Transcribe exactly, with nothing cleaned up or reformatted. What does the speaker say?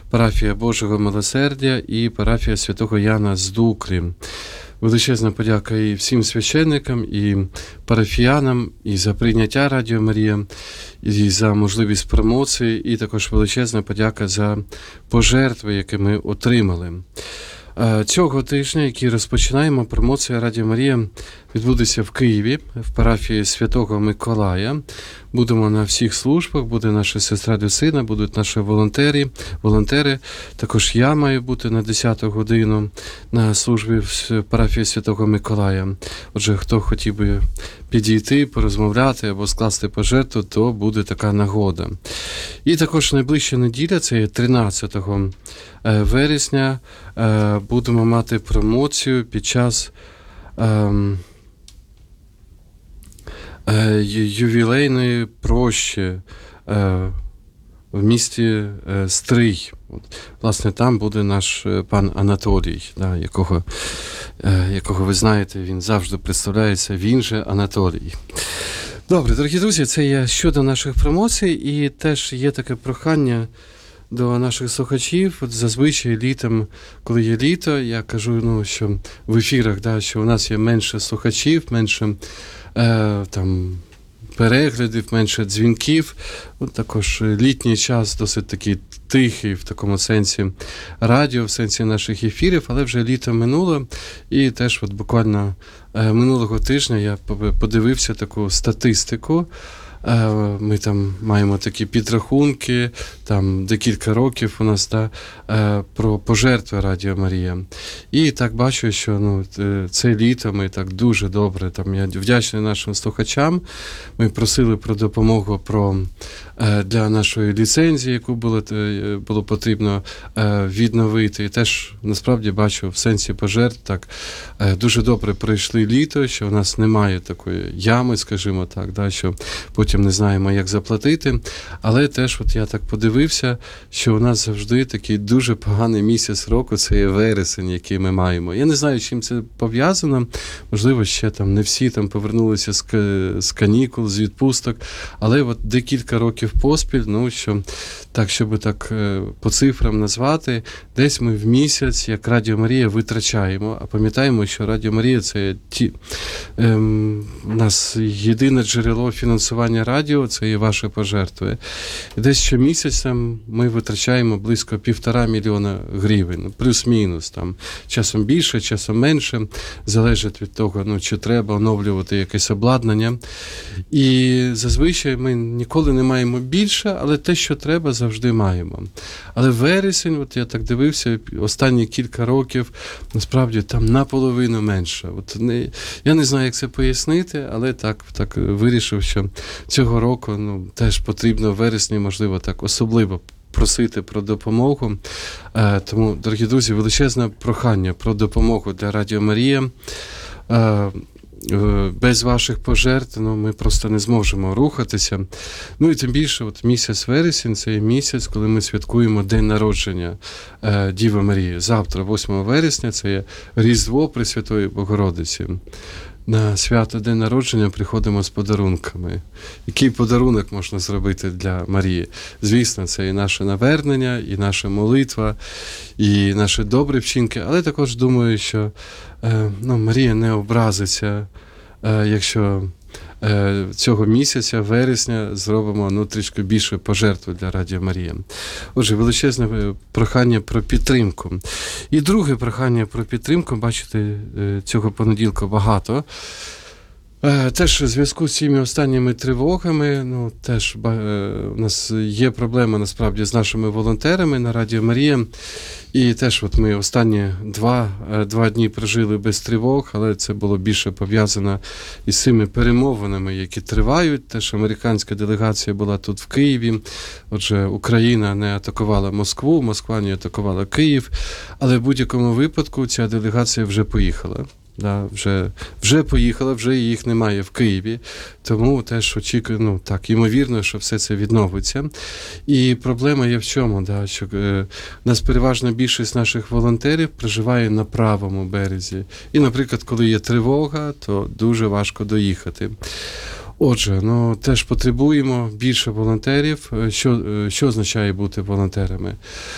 парафія Божого Милосердя і парафія Святого Яна з Дукрі. Величезна подяка і всім священникам, і парафіянам, і за прийняття Радіо Марія, і за можливість промоції, і також величезна подяка за пожертви, які ми отримали. Цього тижня, який розпочинаємо, промоція Радіо Марія відбудеться в Києві, в парафії Святого Миколая. Будемо на всіх службах, буде наша сестра Люсина, будуть наші волонтери, волонтери. Також я маю бути на десяту годину на службі в парафії Святого Миколая. Отже, хто хотів би підійти, порозмовляти або скласти пожертву, то буде така нагода. І також найближча неділя, це є тринадцятого вересня, будемо мати промоцію під час ем, е, ювілейної прощі е, в місті е, Стрий. От, власне, там буде наш пан Анатолій, да, якого, е, якого ви знаєте, він завжди представляється, він же Анатолій. Добре, дорогі друзі, це є щодо наших промоцій, і теж є таке прохання до наших слухачів. От зазвичай літом, коли є літо, я кажу, ну, що в ефірах, да, що у нас є менше слухачів, менше е, там, переглядів, менше дзвінків. От також літній час досить такий тихий в такому сенсі радіо, в сенсі наших ефірів, але вже літо минуло, і теж от буквально е, минулого тижня я подивився таку статистику. Ми там маємо такі підрахунки, там декілька років у нас, да, про пожертви Радіо Марія. І так бачу, що ну, це літо ми так дуже добре, там, я вдячний нашим слухачам, ми просили про допомогу про, для нашої ліцензії, яку було, було потрібно відновити. І теж насправді бачу в сенсі пожертв, так, дуже добре пройшли літо, що у нас немає такої ями, скажімо так, да, що потім не знаємо, як заплатити, але теж от я так подивився, що у нас завжди такий дуже поганий місяць року, це є вересень, який ми маємо. Я не знаю, чим це пов'язано, можливо, ще там не всі там повернулися з, з канікул, з відпусток, але от декілька років поспіль, ну, що так, щоб так по цифрам назвати, десь ми в місяць, як Радіо Марія, витрачаємо, а пам'ятаємо, що Радіо Марія – це ті, ем, у нас єдине джерело фінансування радіо, це є ваші пожертви. І десь щомісяця ми витрачаємо близько півтора мільйона гривень, плюс-мінус, там, часом більше, часом менше, залежить від того, ну, чи треба оновлювати якесь обладнання. І зазвичай ми ніколи не маємо більше, але те, що треба, завжди маємо. Але вересень, от я так дивився, останні кілька років, насправді, там наполовину менше. От не, я не знаю, як це пояснити, але так, так вирішив, що цього року, ну, теж потрібно в вересні, можливо, так особливо просити про допомогу. Е, тому, дорогі друзі, величезне прохання про допомогу для Радіо Марія. Е, Без ваших пожертв, ну, ми просто не зможемо рухатися. Ну і тим більше, от місяць вересень – це є місяць, коли ми святкуємо День народження е, Діви Марії. Завтра, восьмого вересня, це є Різдво Пресвятої Богородиці. На свято День народження приходимо з подарунками. Який подарунок можна зробити для Марії? Звісно, це і наше навернення, і наша молитва, і наші добрі вчинки, але також думаю, що е, ну, Марія не образиться, е, якщо е, цього місяця, вересня, зробимо, ну, трішки більше пожертву для Радіо Марія. Отже, величезне прохання про підтримку. І друге прохання про підтримку, бачите, цього понеділка багато. Теж в зв'язку з цими останніми тривогами, ну, теж у нас є проблема, насправді, з нашими волонтерами на Радіо Марія. І теж от ми останні два, два дні прожили без тривог, але це було більше пов'язано із цими перемовинами, які тривають. Теж американська делегація була тут в Києві. Отже, Україна не атакувала Москву, Москва не атакувала Київ, але в будь-якому випадку ця делегація вже поїхала. Да, вже, вже поїхала, вже їх немає в Києві, тому теж очікую, ну так, ймовірно, що все це відновиться. І проблема є в чому, да, що е, нас переважна більшість наших волонтерів проживає на правому березі. І, наприклад, коли є тривога, то дуже важко доїхати. Отже, ну, теж потребуємо більше волонтерів. Що, що означає бути волонтерами?